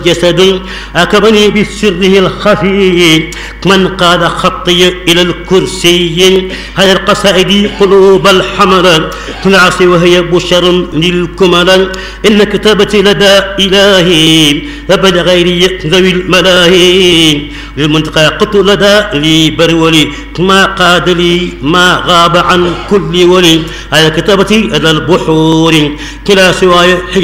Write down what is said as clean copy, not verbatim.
جسد أكبني بسره الخفي من قاد خطي إلى الكرسي هذا القصائد قلوب الحمر تنعصي وهي بشر للكمل إن كتابتي لدى إلهي فبد غيري ذوي الملاهي للمنتقى قلت لدى لي برولي ما قاد لي ما غاب عن كل ولي هذا كتابتي لدى البحور كلا سواي